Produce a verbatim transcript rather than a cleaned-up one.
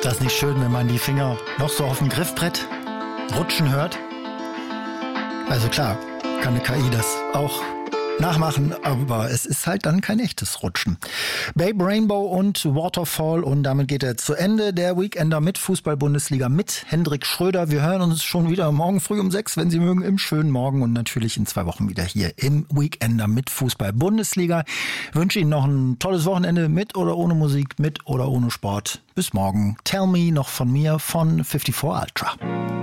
das nicht schön, wenn man die Finger noch so auf dem Griffbrett rutschen hört? Also klar, kann eine K I das auch nachmachen, aber es ist halt dann kein echtes Rutschen. Babe Rainbow und Waterfall, und damit geht er zu Ende. Der Weekender mit Fußball-Bundesliga mit Hendrik Schröder. Wir hören uns schon wieder morgen früh um sechs, wenn Sie mögen, im schönen Morgen, und natürlich in zwei Wochen wieder hier im Weekender mit Fußball-Bundesliga. Ich wünsche Ihnen noch ein tolles Wochenende mit oder ohne Musik, mit oder ohne Sport. Bis morgen. Tell Me noch von mir von vierundfünfzig Ultra.